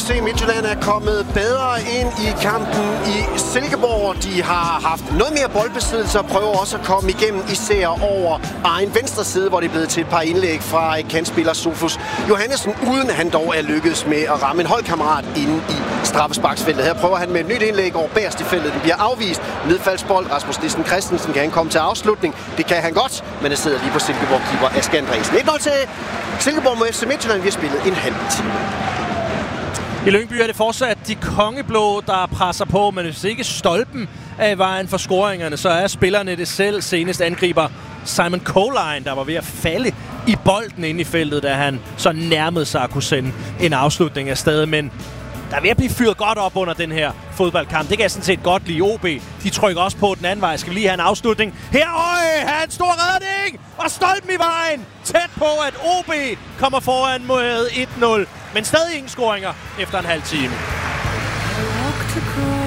FC Midtjylland er kommet bedre ind i kampen i Silkeborg. De har haft noget mere boldbesiddelse og prøver også at komme igennem især over egen venstre side, hvor det er blevet til et par indlæg fra kantspiller Sofus Johannesen, uden han dog er lykkedes med at ramme en holdkammerat inde i straffesparksfeltet. Her prøver han med et nyt indlæg over bagerst i feltet. Den bliver afvist. Nedfaldsbold. Rasmus Nissen Christensen, kan han komme til afslutning? Det kan han godt, men det sidder lige på Silkeborg-keeper Asger Andresen. 1-0 til Silkeborg mod FC Midtjylland. Vi har spillet en halv time. I Lyngby er det fortsat de kongeblå, der presser på, men hvis ikke stolpen er i vejen for scoringerne, så er spillerne det selv. Senest angriber Simon Colline, der var ved at falde i bolden inde i feltet, da han så nærmede sig at kunne sende en afslutning afsted. Men der er ved at blive fyret godt op under den her fodboldkamp. Det kan jeg sådan set godt lide. OB, de trykker også på den anden vej. Skal vi lige have en afslutning? Her, har en stor redning! Og stolpen i vejen! Tæt på, at OB kommer foran mod 1-0. Men stadig ingen scoringer efter en halv time.